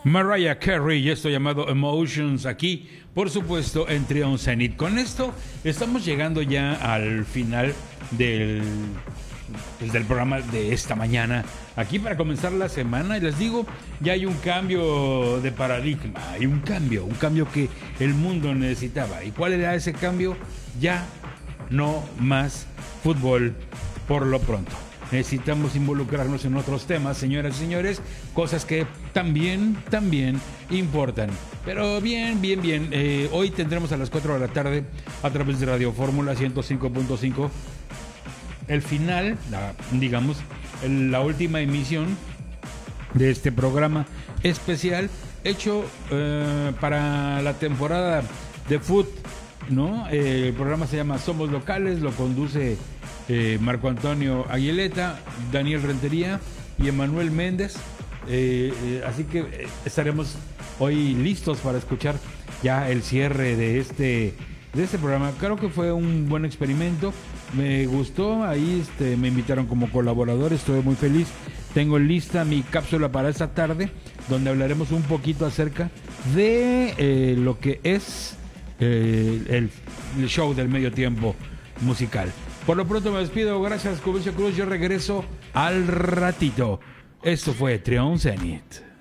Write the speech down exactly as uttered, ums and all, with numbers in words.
Mariah Carey y esto llamado Emotions aquí, por supuesto, en Trion Zenith. Con esto estamos llegando ya al final del, pues, del programa de esta mañana. Aquí para comenzar la semana, y les digo, ya hay un cambio de paradigma, hay un cambio, un cambio que el mundo necesitaba. ¿Y cuál era ese cambio? Ya no más fútbol por lo pronto. Necesitamos involucrarnos en otros temas, señoras y señores, cosas que también, también importan. Pero bien, bien, bien, eh, hoy tendremos a las cuatro de la tarde a través de Radio Fórmula ciento cinco punto cinco el final, la, digamos, el, la última emisión de este programa especial hecho eh, para la temporada de fútbol, ¿no? Eh, el programa se llama Somos Locales, lo conduce eh, Marco Antonio Aguileta, Daniel Rentería y Emanuel Méndez. Eh, eh, así que eh, estaremos hoy listos para escuchar ya el cierre de este de este programa. Creo que fue un buen experimento, me gustó. Ahí este, me invitaron como colaborador, estoy muy feliz. Tengo lista mi cápsula para esta tarde, donde hablaremos un poquito acerca de eh, lo que es eh, el, el show del medio tiempo musical. Por lo pronto me despido, gracias Cubencio Cruz, yo regreso al ratito. Esto fue Trion Zenith.